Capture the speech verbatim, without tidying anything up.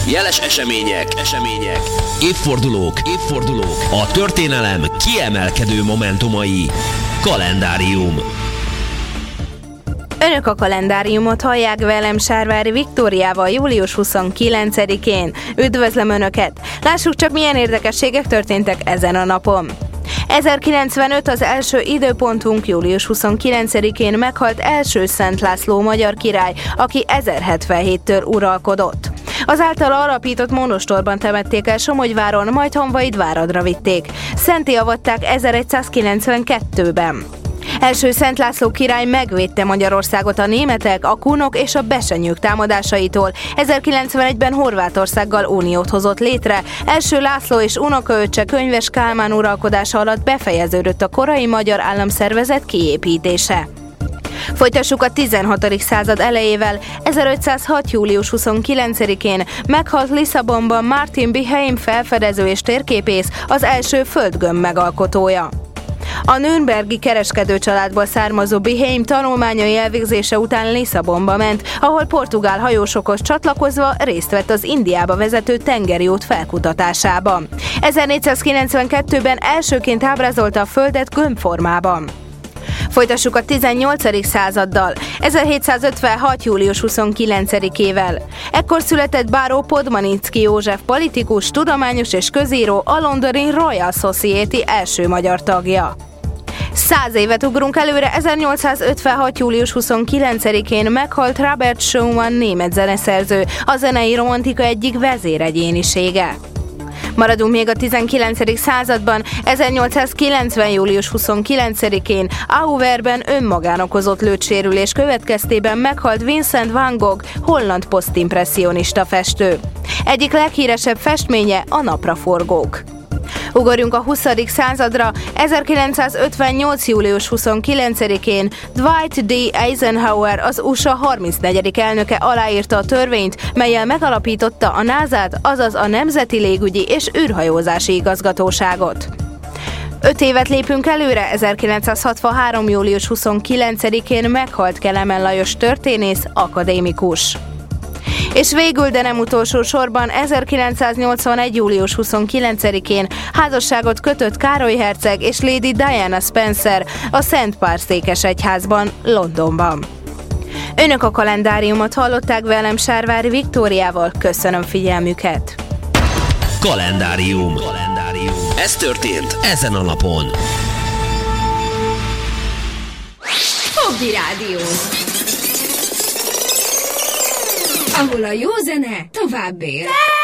Jeles események, események, évfordulók, évfordulók, a történelem kiemelkedő momentumai. Kalendárium. Önök a kalendáriumot hallják velem, Sárvári Viktóriával július huszonkilencedikén. Üdvözlöm Önöket! Lássuk csak, milyen érdekességek történtek ezen a napon. ezerkilencvenöt az első időpontunk, július huszonkilencedikén meghalt első Szent László magyar király, aki ezerhetvenhéttől uralkodott. Az általa alapított monostorban temették el Somogyváron, majd Honvédváradra vitték. Szentté avatták ezeregyszázkilencvenkettőben. Első Szent László király megvédte Magyarországot a németek, a kunok és a besenyők támadásaitól. ezerkilencvenegyben Horvátországgal uniót hozott létre. Első László és unokaöccse Könyves Kálmán uralkodása alatt befejeződött a korai magyar államszervezet kiépítése. Folytassuk a tizenhatodik század elejével. ezerötszázhat. július huszonkilencedikén meghalt Lisszabonban Martin Behaim felfedező és térképész, az első földgömb megalkotója. A nürnbergi kereskedőcsaládból származó Behaim tanulmányai elvégzése után Lisszabonba ment, ahol portugál hajósokhoz csatlakozva részt vett az Indiába vezető tengeri út felkutatásában. ezernégyszázkilencvenkettőben elsőként ábrázolta a Földet gömbformában. Folytassuk a tizennyolcadik századdal, ezerhétszázötvenhat. július huszonkilencedikével. Ekkor született báró Podmanicki József politikus, tudományos és közíró, a londoni Royal Society első magyar tagja. Száz évet ugrunk előre, ezernyolcszázötvenhat. július huszonkilencedikén meghalt Robert Schumann német zeneszerző, a zenei romantika egyik vezéregyénisége. Maradunk még a tizenkilencedik században, ezernyolcszázkilencven. július huszonkilencedikén Auverben önmagán okozott lőtsérülés következtében meghalt Vincent van Gogh, holland posztimpresszionista festő. Egyik leghíresebb festménye a Napraforgók. Ugorjunk a huszadik századra, ezerkilencszázötvennyolc. július huszonkilencedikén Dwight D. Eisenhower, az u es á harmincnegyedik elnöke aláírta a törvényt, mellyel megalapította a názát, azaz a Nemzeti Légügyi és űrhajózási igazgatóságot. Öt évet lépünk előre, ezerkilencszázhatvanhárom. július huszonkilencedikén meghalt Kelemen Lajos történész, akadémikus. És végül, de nem utolsó sorban, ezerkilencszáznyolcvanegy. július huszonkilencedikén házasságot kötött Károly herceg és Lady Diana Spencer a Szent Pál székesegyházban, Londonban. Önök a kalendáriumot hallották velem, Sárvári Viktóriával. Köszönöm figyelmüket! Kalendárium. Kalendárium. Ez történt ezen a napon. Fogdi Rádió, ahol a jó zene tovább él.